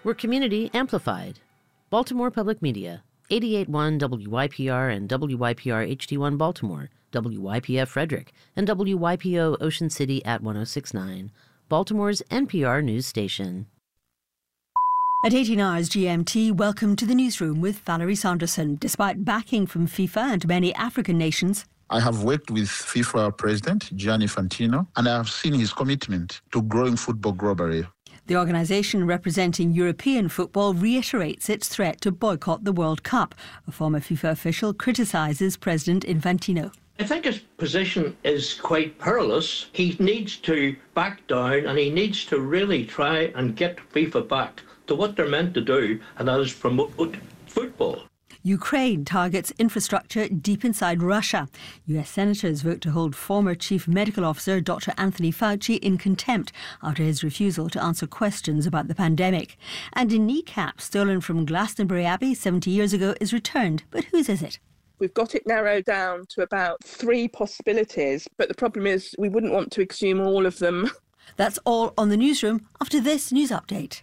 We're community amplified. Baltimore Public Media, 88.1 WYPR and WYPR HD1 Baltimore, WYPF Frederick, and WYPO Ocean City at 106.9, Baltimore's NPR news station. At 18 hours GMT, welcome to the newsroom with Valerie Sanderson. Despite backing from FIFA and many African nations, I have worked with FIFA President Gianni Infantino, and I have seen his commitment to growing football globally. The organisation representing European football reiterates its threat to boycott the World Cup. A former FIFA official criticises President Infantino. I think his position is quite perilous. He needs to back down and he needs to really try and get FIFA back to what they're meant to do, and that is promote football. Ukraine targets infrastructure deep inside Russia. US senators vote to hold former chief medical officer Dr. Anthony Fauci in contempt after his refusal to answer questions about the pandemic. And a kneecap stolen from Glastonbury Abbey 70 years ago is returned. But whose is it? We've got it narrowed down to about 3 possibilities, but the problem is we wouldn't want to exhume all of them. That's all on the newsroom after this news update.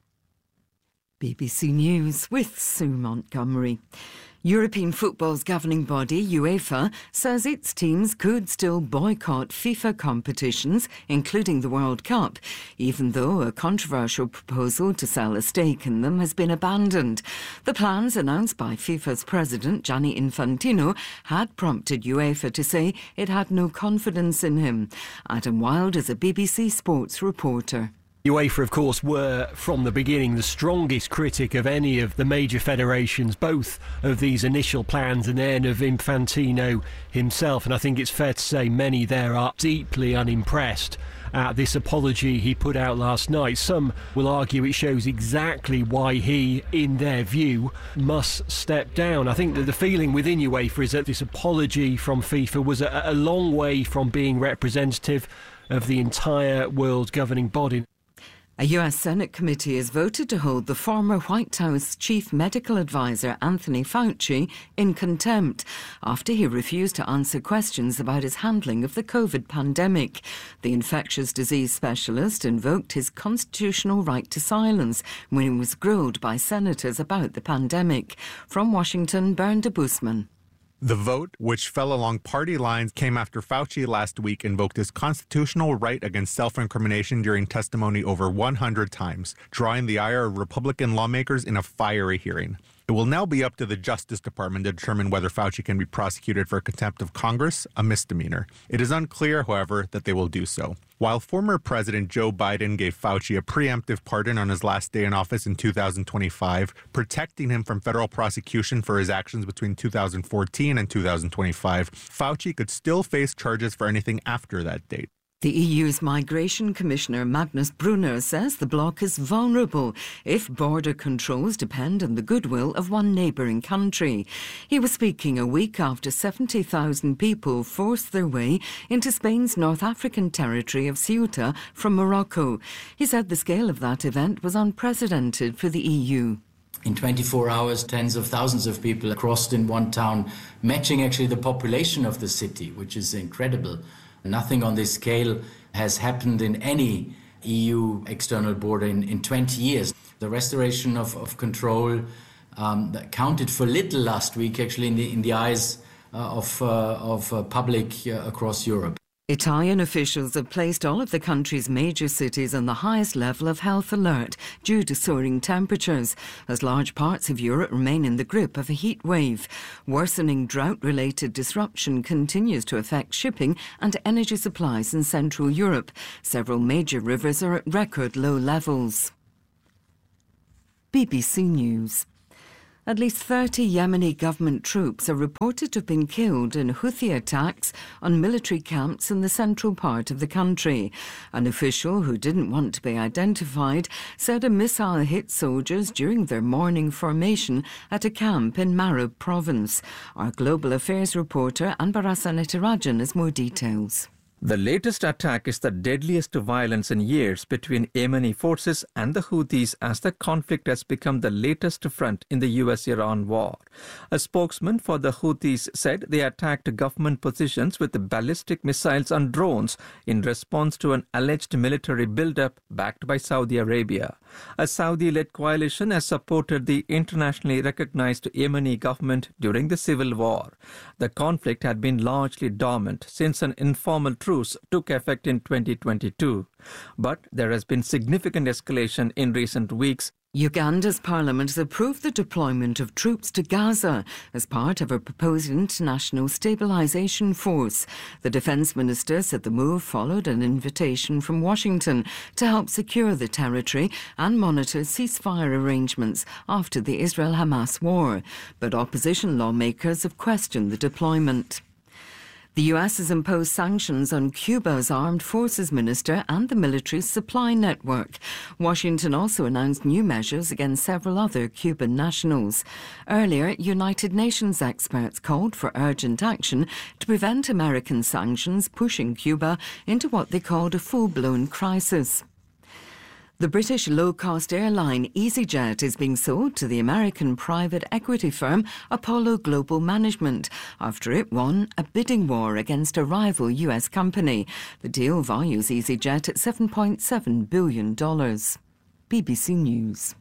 BBC News with Sue Montgomery. European football's governing body, UEFA, says its teams could still boycott FIFA competitions, including the World Cup, even though a controversial proposal to sell a stake in them has been abandoned. The plans announced by FIFA's president, Gianni Infantino, had prompted UEFA to say it had no confidence in him. Adam Wilde is a BBC Sports reporter. UEFA, of course, were from the beginning the strongest critic of any of the major federations, both of these initial plans and then of Infantino himself. And I think it's fair to say many there are deeply unimpressed at this apology he put out last night. Some will argue it shows exactly why he, in their view, must step down. I think that the feeling within UEFA is that this apology from FIFA was a long way from being representative of the entire world governing body. A US Senate committee has voted to hold the former White House chief medical advisor Anthony Fauci in contempt after he refused to answer questions about his handling of the COVID pandemic. The infectious disease specialist invoked his constitutional right to silence when he was grilled by senators about the pandemic. From Washington, Bernd de Busman. The vote, which fell along party lines, came after Fauci last week invoked his constitutional right against self-incrimination during testimony over 100 times, drawing the ire of Republican lawmakers in a fiery hearing. It will now be up to the Justice Department to determine whether Fauci can be prosecuted for contempt of Congress, a misdemeanor. It is unclear, however, that they will do so. While former President Joe Biden gave Fauci a preemptive pardon on his last day in office in 2025, protecting him from federal prosecution for his actions between 2014 and 2025, Fauci could still face charges for anything after that date. The EU's Migration Commissioner Magnus Brunner says the bloc is vulnerable if border controls depend on the goodwill of one neighbouring country. He was speaking a week after 70,000 people forced their way into Spain's North African territory of Ceuta from Morocco. He said the scale of that event was unprecedented for the EU. In 24 hours, tens of thousands of people crossed in one town, matching actually the population of the city, which is incredible. Nothing on this scale has happened in any EU external border in 20 years. The restoration of control that counted for little last week, actually, in the eyes of public across Europe. Italian officials have placed all of the country's major cities on the highest level of health alert due to soaring temperatures, as large parts of Europe remain in the grip of a heat wave. Worsening drought-related disruption continues to affect shipping and energy supplies in Central Europe. Several major rivers are at record low levels. BBC News. At least 30 Yemeni government troops are reported to have been killed in Houthi attacks on military camps in the central part of the country. An official who didn't want to be identified said a missile hit soldiers during their morning formation at a camp in Marib province. Our global affairs reporter Anbarasan Etirajan has more details. The latest attack is the deadliest violence in years between Yemeni forces and the Houthis as the conflict has become the latest front in the US-Iran war. A spokesman for the Houthis said they attacked government positions with ballistic missiles and drones in response to an alleged military buildup backed by Saudi Arabia. A Saudi-led coalition has supported the internationally recognized Yemeni government during the civil war. The conflict had been largely dormant since an informal truce took effect in 2022. But there has been significant escalation in recent weeks. Uganda's parliament has approved the deployment of troops to Gaza as part of a proposed international stabilisation force. The defence minister said the move followed an invitation from Washington to help secure the territory and monitor ceasefire arrangements after the Israel-Hamas war. But opposition lawmakers have questioned the deployment. The US has imposed sanctions on Cuba's armed forces minister and the military's supply network. Washington also announced new measures against several other Cuban nationals. Earlier, United Nations experts called for urgent action to prevent American sanctions pushing Cuba into what they called a full-blown crisis. The British low-cost airline EasyJet is being sold to the American private equity firm Apollo Global Management after it won a bidding war against a rival US company. The deal values EasyJet at $7.7 billion. BBC News.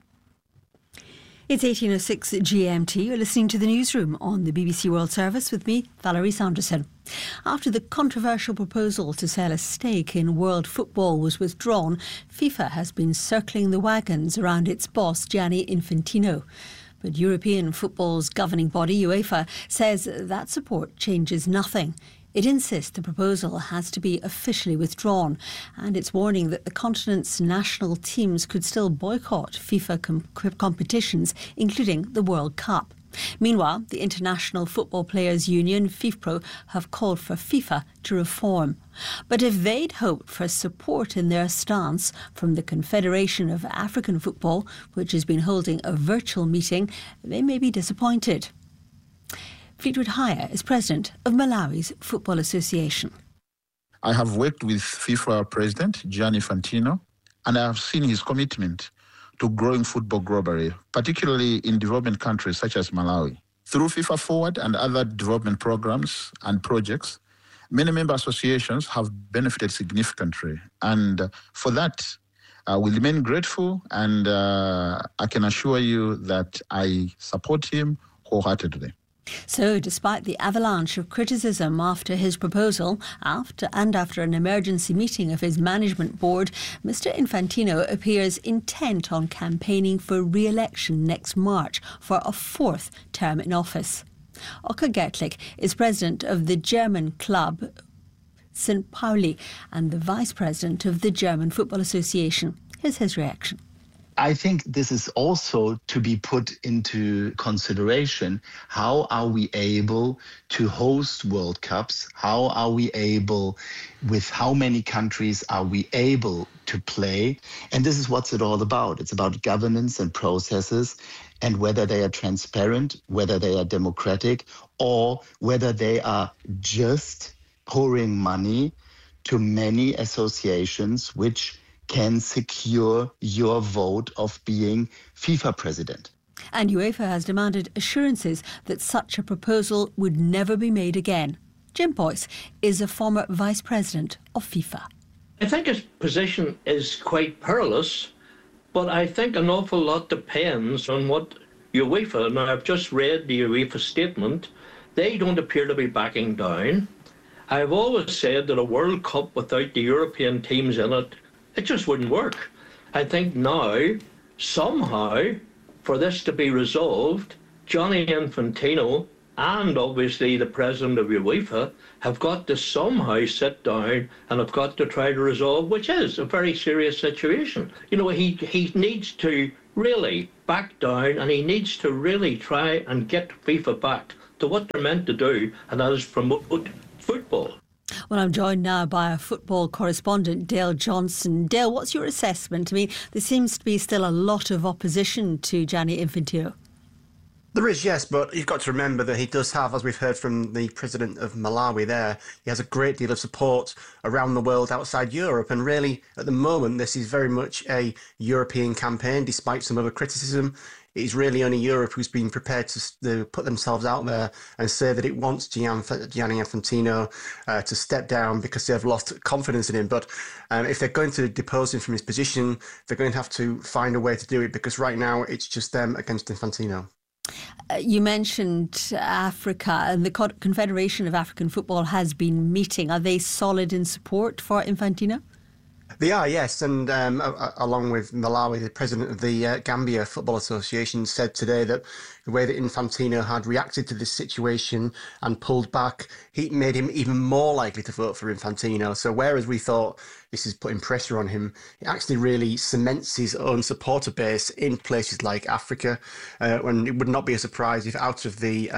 It's 18:06 GMT. You're listening to the newsroom on the BBC World Service with me, Valerie Sanderson. After the controversial proposal to sell a stake in world football was withdrawn, FIFA has been circling the wagons around its boss, Gianni Infantino. But European football's governing body, UEFA, says that support changes nothing. It insists the proposal has to be officially withdrawn, and it's warning that the continent's national teams could still boycott FIFA competitions, including the World Cup. Meanwhile, the International Football Players Union, FIFPro, have called for FIFA to reform. But if they'd hoped for support in their stance from the Confederation of African Football, which has been holding a virtual meeting, they may be disappointed. Fleetwood Haya is president of Malawi's Football Association. I have worked with FIFA President Gianni Infantino, and I have seen his commitment to growing football globally, particularly in development countries such as Malawi. Through FIFA Forward and other development programs and projects, many member associations have benefited significantly. And for that, we remain grateful, and I can assure you that I support him wholeheartedly. So, despite the avalanche of criticism after his proposal, after an emergency meeting of his management board, Mr Infantino appears intent on campaigning for re-election next March for a fourth term in office. Oka Gertlich is president of the German club St Pauli and the vice president of the German Football Association. Here's his reaction. I think this is also to be put into consideration. How are we able to host World Cups? How are we able, with how many countries are we able to play? And this is what's it all about. It's about governance and processes, and whether they are transparent, whether they are democratic, or whether they are just pouring money to many associations which can secure your vote of being FIFA president. And UEFA has demanded assurances that such a proposal would never be made again. Jim Boyce is a former vice president of FIFA. I think his position is quite perilous, but I think an awful lot depends on what UEFA, now I've just read the UEFA statement, they don't appear to be backing down. I've always said that a World Cup without the European teams in it just wouldn't work. I think now, somehow, for this to be resolved, Gianni Infantino and obviously the president of UEFA have got to somehow sit down and have got to try to resolve, which is a very serious situation. You know, he needs to really back down, and he needs to really try and get FIFA back to what they're meant to do, and that is promote football. Well, I'm joined now by a football correspondent, Dale Johnson. Dale, what's your assessment? I mean, there seems to be still a lot of opposition to Gianni Infantino. There is, yes, but you've got to remember that he does have, as we've heard from the president of Malawi there, he has a great deal of support around the world outside Europe. And really, at the moment, this is very much a European campaign, despite some of the criticism. it's really only Europe who's been prepared to put themselves out there and say that it wants Gianni Infantino to step down because they've lost confidence in him. But if they're going to depose him from his position, they're going to have to find a way to do it, because right now it's just them against Infantino. You mentioned Africa, and the Confederation of African Football has been meeting. Are they solid in support for Infantino? They are, yes, and along with Malawi, the president of the Gambia Football Association said today that the way that Infantino had reacted to this situation and pulled back, he made him even more likely to vote for Infantino. So whereas we thought this is putting pressure on him, it actually really cements his own supporter base in places like Africa. And it would not be a surprise if out of the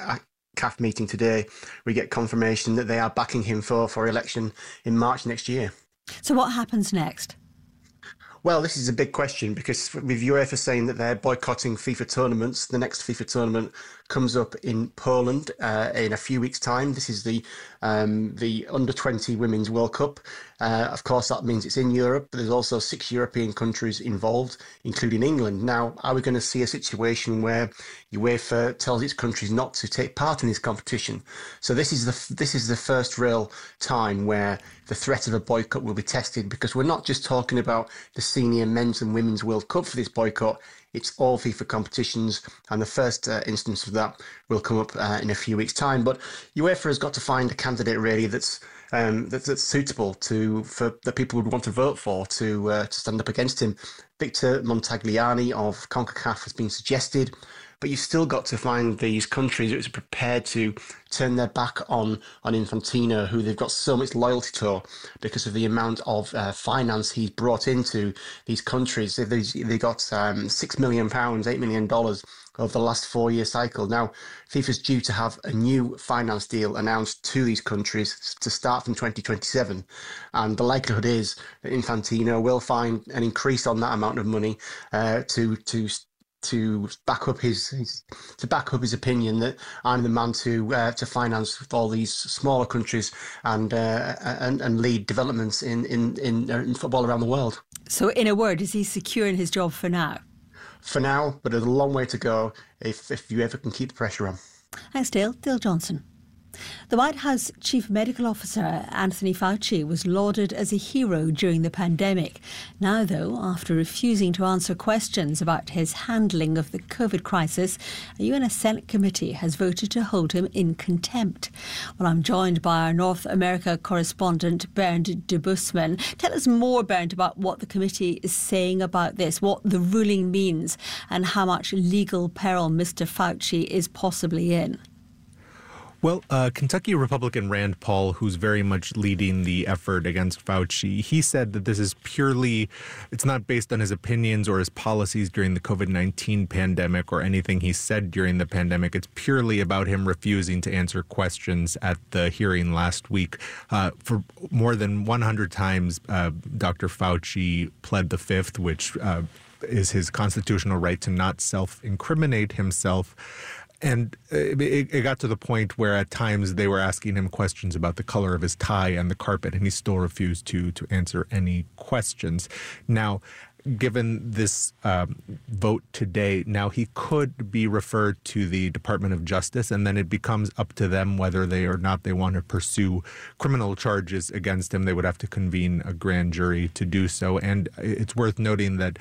CAF meeting today, we get confirmation that they are backing him for election in March next year. So what happens next? Well, this is a big question, because with UEFA saying that they're boycotting FIFA tournaments, the next FIFA tournament comes up in Poland in a few weeks' time. This is the Under-20 Women's World Cup. Of course, that means it's in Europe, but there's also 6 European countries involved, including England. Now, are we going to see a situation where UEFA tells its countries not to take part in this competition? So this is the first real time where the threat of a boycott will be tested, because we're not just talking about the senior men's and women's World Cup for this boycott. It's all FIFA competitions, and the first instance of that will come up in a few weeks' time. But UEFA has got to find a candidate really that's suitable for that people would want to vote for to stand up against him. Victor Montagliani of CONCACAF has been suggested, but you've still got to find these countries that are prepared to turn their back on Infantino, who they've got so much loyalty to because of the amount of finance he's brought into these countries. They got £6 million, $8 million over the last 4-year cycle. Now, FIFA's due to have a new finance deal announced to these countries to start from 2027. And the likelihood is that Infantino will find an increase on that amount of money to back up his opinion that I'm the man to finance all these smaller countries and lead developments in football around the world. So, in a word, is he secure in his job for now? For now, but there's a long way to go if you ever can keep the pressure on. Thanks, Dale. Dale Johnson. The White House Chief Medical Officer Anthony Fauci was lauded as a hero during the pandemic. Now, though, after refusing to answer questions about his handling of the COVID crisis, a UN Senate committee has voted to hold him in contempt. Well, I'm joined by our North America correspondent Bernd de Busman. Tell us more, Bernd, about what the committee is saying about this, what the ruling means, and how much legal peril Mr. Fauci is possibly in. Well, Kentucky Republican Rand Paul, who's very much leading the effort against Fauci, he said that this is it's not based on his opinions or his policies during the COVID-19 pandemic or anything he said during the pandemic. It's purely about him refusing to answer questions at the hearing last week. For more than 100 times, Dr. Fauci pled the fifth, which is his constitutional right to not self-incriminate himself. And it got to the point where at times they were asking him questions about the color of his tie and the carpet, and he still refused to answer any questions. Now, given this vote today, now he could be referred to the Department of Justice, and then it becomes up to them whether they want to pursue criminal charges against him. They would have to convene a grand jury to do so. And it's worth noting that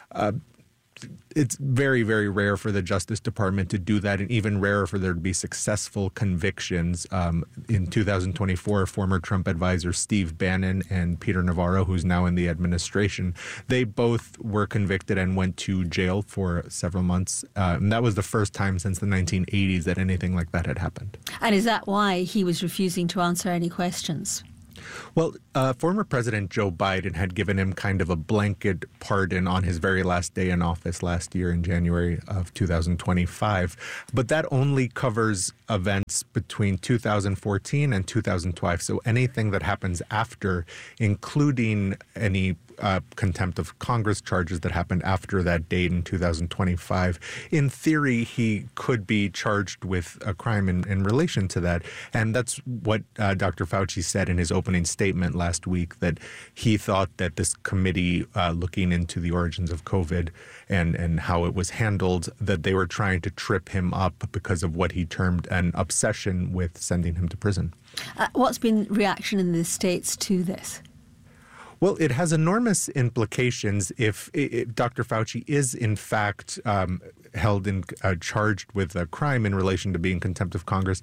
it's very, very rare for the Justice Department to do that, and even rarer for there to be successful convictions. In 2024, former Trump advisor Steve Bannon and Peter Navarro, who's now in the administration, they both were convicted and went to jail for several months. And that was the first time since the 1980s that anything like that had happened. And is that why he was refusing to answer any questions? Well, former President Joe Biden had given him kind of a blanket pardon on his very last day in office last year in January of 2025. But that only covers events between 2014 and 2012. So anything that happens after, including any contempt of Congress charges that happened after that date in 2025. In theory, he could be charged with a crime in relation to that. And that's what Dr. Fauci said in his opening statement last week, that he thought that this committee looking into the origins of COVID and how it was handled, that they were trying to trip him up because of what he termed an obsession with sending him to prison. What's been reaction in the States to this? Well, it has enormous implications if Dr. Fauci is, in fact, held in charged with a crime in relation to being contempt of Congress.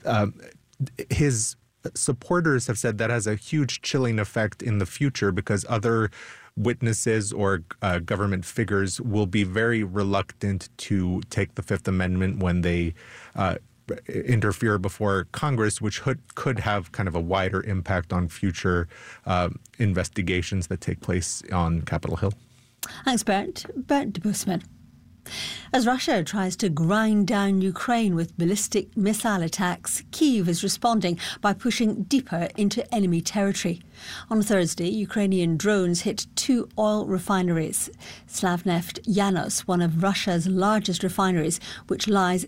His supporters have said that has a huge chilling effect in the future because other witnesses or government figures will be very reluctant to take the Fifth Amendment when they interfere before Congress, which could have kind of a wider impact on future investigations that take place on Capitol Hill. Thanks, Bernd. Bernd de Busman. As Russia tries to grind down Ukraine with ballistic missile attacks, Kyiv is responding by pushing deeper into enemy territory. On Thursday, Ukrainian drones hit 2 oil refineries. Slavneft Yanos, one of Russia's largest refineries, which lies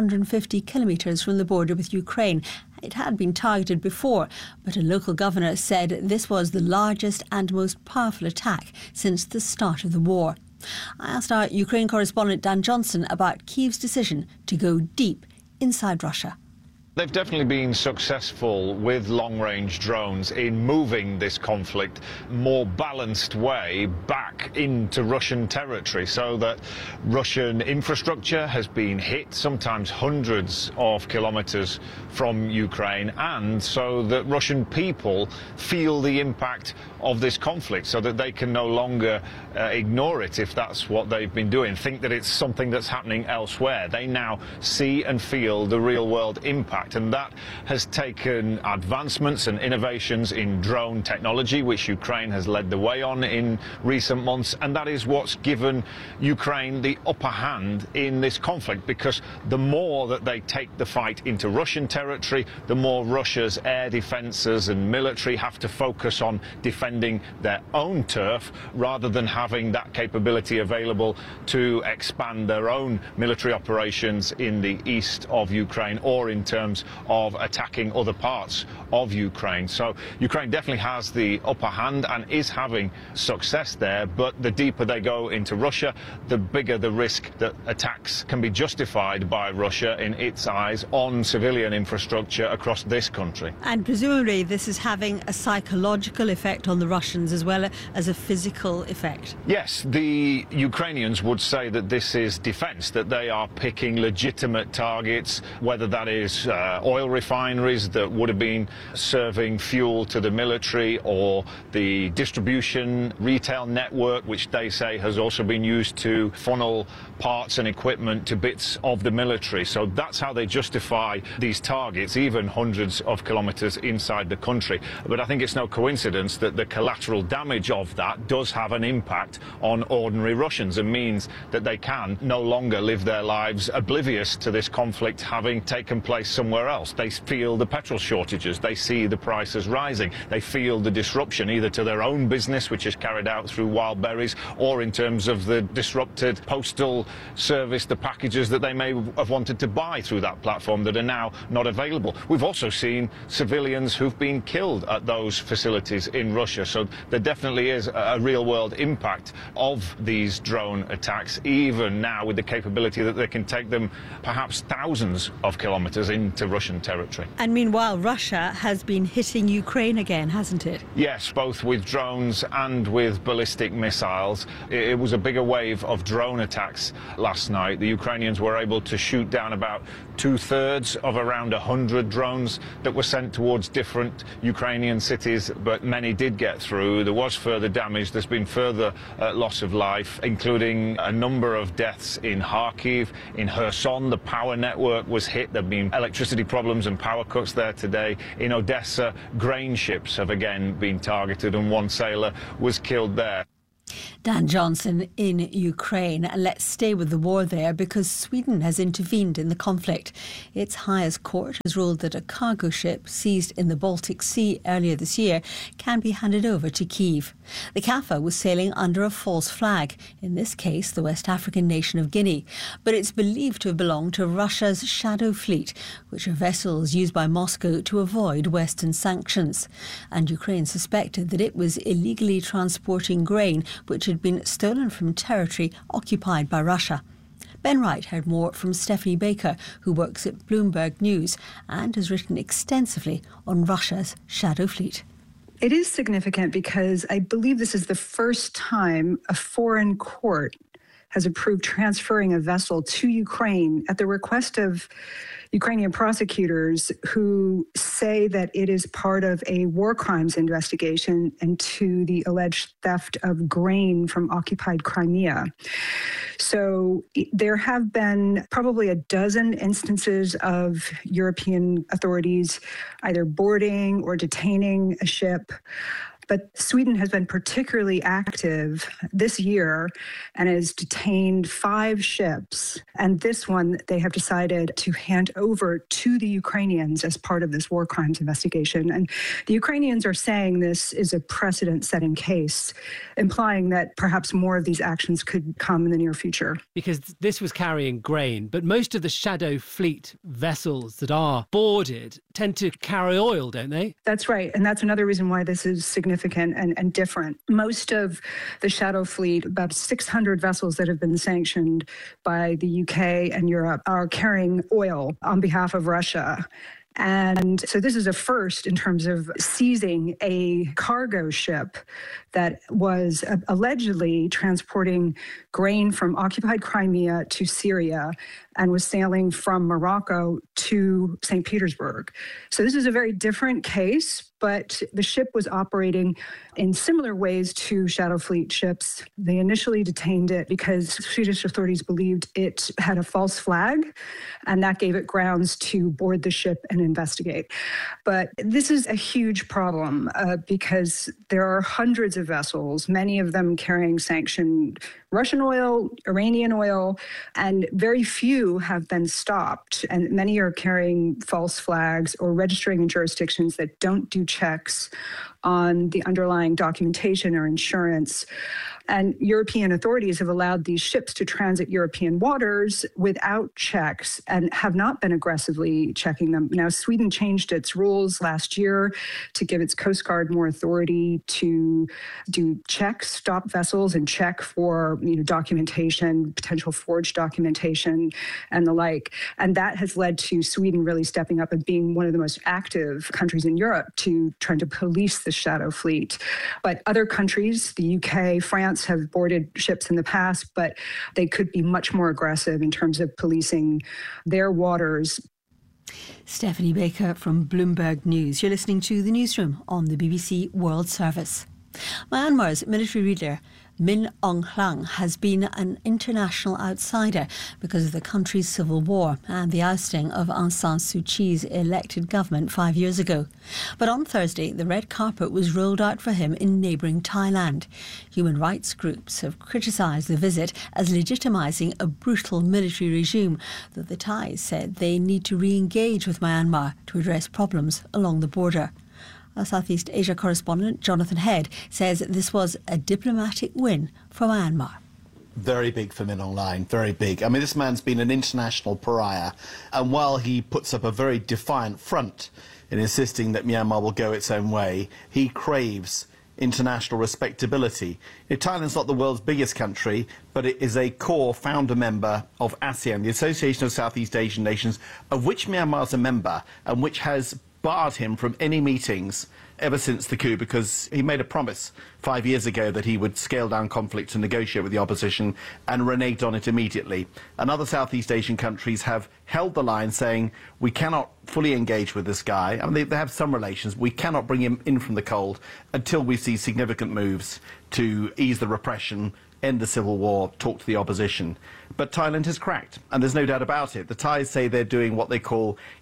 650 kilometres from the border with Ukraine. It had been targeted before, but a local governor said this was the largest and most powerful attack since the start of the war. I asked our Ukraine correspondent Dan Johnson about Kyiv's decision to go deep inside Russia. They've definitely been successful with long-range drones in moving this conflict more balanced way back into Russian territory, so that Russian infrastructure has been hit, sometimes hundreds of kilometers from Ukraine, and so that Russian people feel the impact of this conflict, so that they can no longer ignore it if that's what they've been doing, think that it's something that's happening elsewhere. They now see and feel the real-world impact. And that has taken advancements and innovations in drone technology, which Ukraine has led the way on in recent months. And that is what's given Ukraine the upper hand in this conflict, because the more that they take the fight into Russian territory, the more Russia's air defences and military have to focus on defending their own turf, rather than having that capability available to expand their own military operations in the east of Ukraine or in terms of attacking other parts of Ukraine. So Ukraine definitely has the upper hand and is having success there, but the deeper they go into Russia, the bigger the risk that attacks can be justified by Russia in its eyes on civilian infrastructure across this country. And presumably this is having a psychological effect on the Russians as well as a physical effect. Yes, the Ukrainians would say that this is defence, that they are picking legitimate targets, whether that is oil refineries that would have been serving fuel to the military, or the distribution retail network, which they say has also been used to funnel parts and equipment to bits of the military. So that's how they justify these targets, even hundreds of kilometres inside the country. But I think it's no coincidence that the collateral damage of that does have an impact on ordinary Russians, and means that they can no longer live their lives oblivious to this conflict having taken place somewhere else. They feel the petrol shortages, they see the prices rising, they feel the disruption either to their own business, which is carried out through Wildberries, or in terms of the disrupted postal service, the packages that they may have wanted to buy through that platform that are now not available. We've also seen civilians who've been killed at those facilities in Russia, so there definitely is a real-world impact of these drone attacks, even now with the capability that they can take them perhaps thousands of kilometres into Russian territory. And meanwhile, Russia has been hitting Ukraine again, hasn't it? Yes, both with drones and with ballistic missiles. It was a bigger wave of drone attacks last night. The Ukrainians were able to shoot down about 2/3 of around 100 drones that were sent towards different Ukrainian cities, but many did get through. There was further damage. There's been further loss of life, including a number of deaths in Kharkiv. In Kherson, the power network was hit. There have been electricity problems and power cuts there today. In Odessa, grain ships have again been targeted, and one sailor was killed there. Dan Johnson in Ukraine. And let's stay with the war there because Sweden has intervened in the conflict. Its highest court has ruled that a cargo ship seized in the Baltic Sea earlier this year can be handed over to Kyiv. The Kaffa was sailing under a false flag, in this case the West African nation of Guinea. But it's believed to have belonged to Russia's Shadow Fleet, which are vessels used by Moscow to avoid Western sanctions. And Ukraine suspected that it was illegally transporting grain which had been stolen from territory occupied by Russia. Ben Wright heard more from Stephanie Baker, who works at Bloomberg News and has written extensively on Russia's Shadow Fleet. It is significant because I believe this is the first time a foreign court has approved transferring a vessel to Ukraine at the request of Ukrainian prosecutors who say that it is part of a war crimes investigation into the alleged theft of grain from occupied Crimea. So there have been probably a dozen instances of European authorities either boarding or detaining a ship. But Sweden has been particularly active this year and has detained 5 ships. And this one they have decided to hand over to the Ukrainians as part of this war crimes investigation. And the Ukrainians are saying this is a precedent-setting case, implying that perhaps more of these actions could come in the near future. Because this was carrying grain, but most of the Shadow Fleet vessels that are boarded tend to carry oil, don't they? That's right. And that's another reason why this is significant and different. Most of the Shadow Fleet, about 600 vessels that have been sanctioned by the UK and Europe, are carrying oil on behalf of Russia. And so this is a first in terms of seizing a cargo ship that was allegedly transporting grain from occupied Crimea to Syria and was sailing from Morocco to St. Petersburg. So this is a very different case, but the ship was operating in similar ways to Shadow Fleet ships. They initially detained it because Swedish authorities believed it had a false flag, and that gave it grounds to board the ship and investigate. But this is a huge problem because there are hundreds of vessels, many of them carrying sanctioned Russian oil, Iranian oil, and very few have been stopped. And many are carrying false flags or registering in jurisdictions that don't do checks on the underlying documentation or insurance. And European authorities have allowed these ships to transit European waters without checks and have not been aggressively checking them. Now, Sweden changed its rules last year to give its Coast Guard more authority to do checks, stop vessels and check for documentation, potential forged documentation and the like. And that has led to Sweden really stepping up and being one of the most active countries in Europe to trying to police the Shadow Fleet. But other countries, the UK, France, have boarded ships in the past, but they could be much more aggressive in terms of policing their waters. Stephanie Baker from Bloomberg News. You're listening to The Newsroom on the BBC World Service. Myanmar's military leader Min Aung Hlaing has been an international outsider because of the country's civil war and the ousting of Aung San Suu Kyi's elected government 5 years ago. But on Thursday, the red carpet was rolled out for him in neighbouring Thailand. Human rights groups have criticised the visit as legitimising a brutal military regime, though the Thais said they need to re-engage with Myanmar to address problems along the border. Our Southeast Asia correspondent Jonathan Head says this was a diplomatic win for Myanmar. Very big for Min Aung Hlaing, very big. I mean, this man's been an international pariah, and while he puts up a very defiant front in insisting that Myanmar will go its own way, he craves international respectability. Thailand's not the world's biggest country, but it is a core founder member of ASEAN, the Association of Southeast Asian Nations, of which Myanmar is a member, and which has barred him from any meetings ever since the coup, because he made a promise 5 years ago that he would scale down conflict to negotiate with the opposition and reneged on it immediately. And other Southeast Asian countries have held the line, saying we cannot fully engage with this guy. I mean, they have some relations. We cannot bring him in from the cold until we see significant moves to ease the repression, end the civil war, talk to the opposition. But Thailand has cracked, and there's no doubt about it. The Thais say they're doing what they call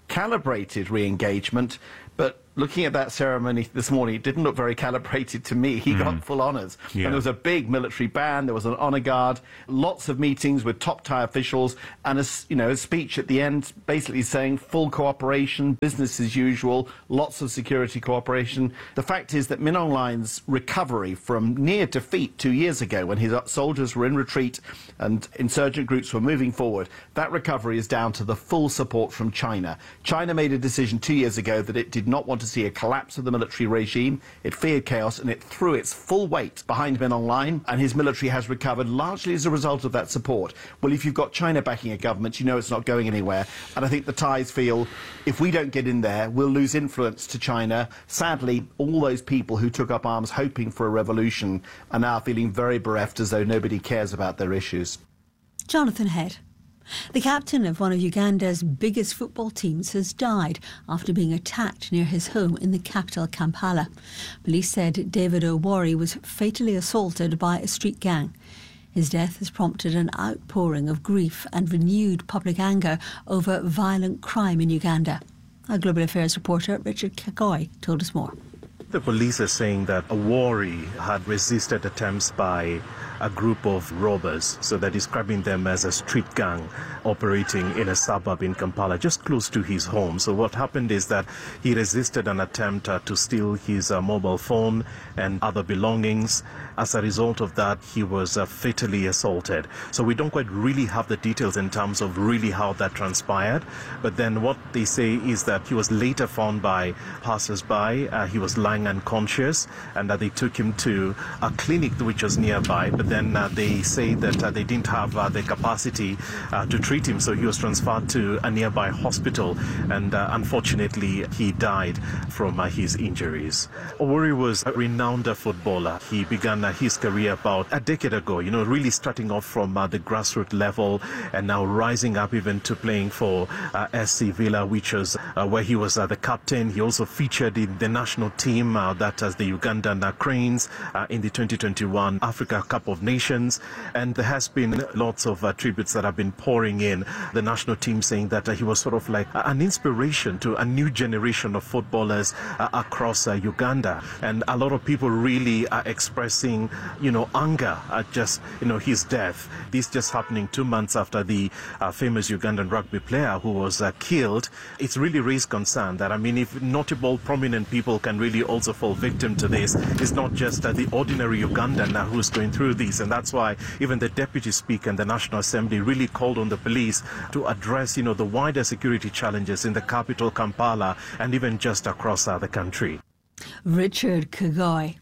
calibrated re-engagement, but looking at that ceremony this morning, it didn't look very calibrated to me. He got full honours. Yeah. And there was a big military band, there was an honour guard, lots of meetings with top-tier officials, and a speech at the end basically saying full cooperation, business as usual, lots of security cooperation. The fact is that Min Aung Hlaing's recovery from near defeat 2 years ago, when his soldiers were in retreat and insurgent groups were moving forward, that recovery is down to the full support from China. China made a decision 2 years ago that it did not want to see a collapse of the military regime. It feared chaos, and it threw its full weight behind Min Aung Hlaing, and his military has recovered largely as a result of that support. Well, if you've got China backing a government, you know it's not going anywhere. And I think the Thais feel if we don't get in there, we'll lose influence to China. Sadly, all those people who took up arms hoping for a revolution are now feeling very bereft, as though nobody cares about their issues. Jonathan Head. The captain of one of Uganda's biggest football teams has died after being attacked near his home in the capital, Kampala. Police said David Owori was fatally assaulted by a street gang. His death has prompted an outpouring of grief and renewed public anger over violent crime in Uganda. Our Global Affairs reporter Richard Kagoi told us more. The police are saying that Owori had resisted attempts by a group of robbers, so they're describing them as a street gang operating in a suburb in Kampala, just close to his home. So what happened is that he resisted an attempt to steal his mobile phone and other belongings. As a result of that, he was fatally assaulted. So we don't quite really have the details in terms of really how that transpired. But then what they say is that he was later found by passers-by. He was lying unconscious, and they took him to a clinic which was nearby. But then they say that they didn't have the capacity to treat him, so he was transferred to a nearby hospital, and unfortunately he died from his injuries. Owori was a renowned footballer. He began his career about a decade ago, really starting off from the grassroots level and now rising up even to playing for SC Villa, which was where he was the captain. He also featured in the national team, that as the Ugandan Cranes, in the 2021 Africa Cup of Nations. And there has been lots of tributes that have been pouring in. The national team saying that he was sort of like an inspiration to a new generation of footballers across Uganda. And a lot of people really are expressing, anger at just, his death. This just happening 2 months after the famous Ugandan rugby player who was killed. It's really raised concern that, if notable, prominent people can really also fall victim to this, it's not just the ordinary Ugandan who's going through this. And that's why even the Deputy Speaker and the National Assembly really called on the police to address, the wider security challenges in the capital, Kampala, and even just across the country. Richard Kagoi.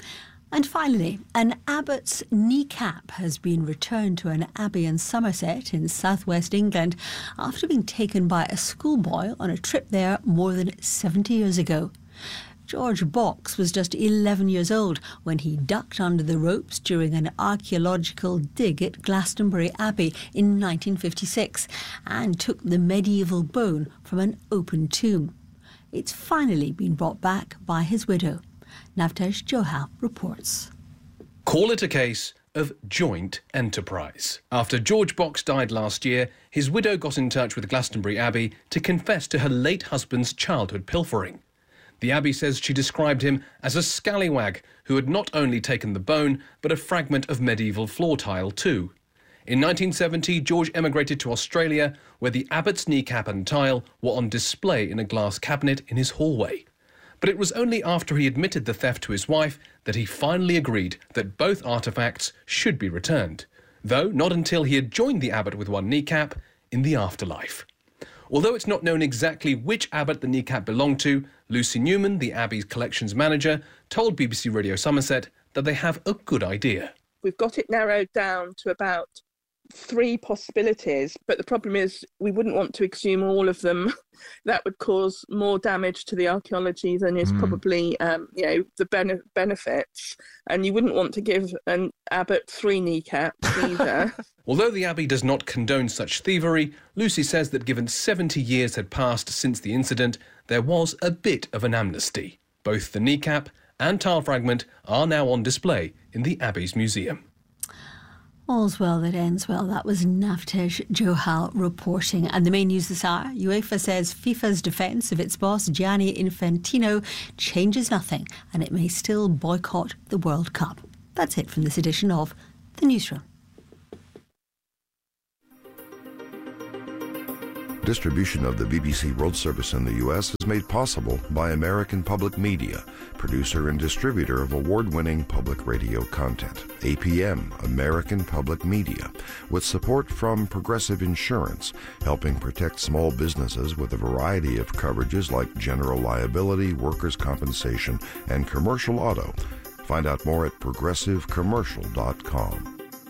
And finally, an abbot's kneecap has been returned to an abbey in Somerset in southwest England after being taken by a schoolboy on a trip there more than 70 years ago. George Box was just 11 years old when he ducked under the ropes during an archaeological dig at Glastonbury Abbey in 1956 and took the medieval bone from an open tomb. It's finally been brought back by his widow. Navtesh Johal reports. Call it a case of joint enterprise. After George Box died last year, his widow got in touch with Glastonbury Abbey to confess to her late husband's childhood pilfering. The Abbey says she described him as a scallywag who had not only taken the bone, but a fragment of medieval floor tile too. In 1970, George emigrated to Australia, where the abbot's kneecap and tile were on display in a glass cabinet in his hallway. But it was only after he admitted the theft to his wife that he finally agreed that both artefacts should be returned, though not until he had joined the abbot with one kneecap in the afterlife. Although it's not known exactly which abbot the kneecap belonged to, Lucy Newman, the Abbey's collections manager, told BBC Radio Somerset that they have a good idea. We've got it narrowed down to about 3 possibilities, but the problem is we wouldn't want to exhume all of them. That would cause more damage to the archaeology than is probably, the benefits. And you wouldn't want to give an abbot 3 kneecaps either. Although the Abbey does not condone such thievery, Lucy says that given 70 years had passed since the incident, there was a bit of an amnesty. Both the kneecap and tile fragment are now on display in the Abbey's museum. All's well that ends well. That was Navtesh Johal reporting. And the main news this hour, UEFA says FIFA's defence of its boss Gianni Infantino changes nothing and it may still boycott the World Cup. That's it from this edition of The Newsroom. Distribution of the BBC World Service in the U.S. is made possible by American Public Media, producer and distributor of award-winning public radio content. APM, American Public Media, with support from Progressive Insurance, helping protect small businesses with a variety of coverages like general liability, workers' compensation, and commercial auto. Find out more at progressivecommercial.com.